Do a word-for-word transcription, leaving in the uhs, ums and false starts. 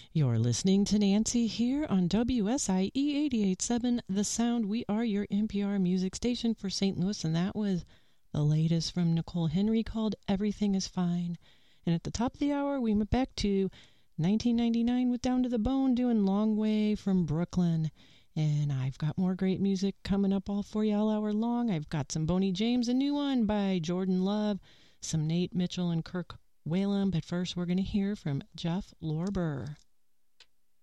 You're listening to Nancy here on W S I E eighty-eight point seven The Sound. We are your N P R music station for Saint Louis, and that was the latest from Nicole Henry called Everything Is Fine. And at the top of the hour, we went back to nineteen ninety-nine with Down to the Bone doing Long Way from Brooklyn. And I've got more great music coming up all for you all hour long. I've got some Boney James, a new one by Jordan Love, some Nate Mitchell and Kirk Whalum. But first, we're going to hear from Jeff Lorber.